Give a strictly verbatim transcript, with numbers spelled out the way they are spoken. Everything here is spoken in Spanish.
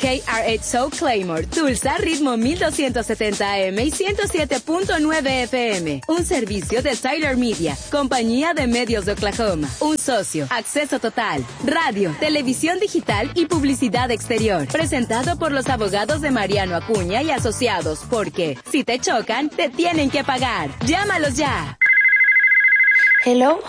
K R H O Claymore, Tulsa, ritmo mil doscientos setenta A M y ciento siete punto nueve F M. Un servicio de Tyler Media, compañía de medios de Oklahoma. Un socio, acceso total, radio, televisión digital y publicidad exterior. Presentado por los abogados de Mariano Acuña y Asociados, porque si te chocan, te tienen que pagar. Llámalos ya. Hello.